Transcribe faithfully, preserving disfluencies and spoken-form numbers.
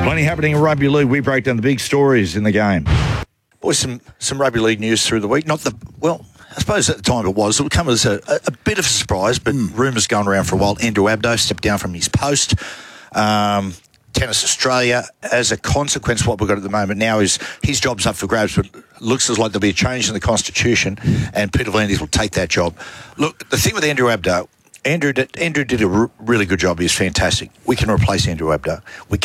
Plenty happening in rugby league. We break down the big stories in the game. Boys, some, some rugby league news through the week. Not the, well, I suppose at the time it was. It would come as a, a, a bit of a surprise, but mm. rumours going around for a while. Andrew Abdo stepped down from his post. Um, Tennis Australia, as a consequence, what we've got at the moment now is his job's up for grabs, but looks as like there'll be a change in the Constitution and Peter V'landys will take that job. Look, the thing with Andrew Abdo, Andrew did, Andrew did a r- really good job. He was fantastic. We can replace Andrew Abdo. We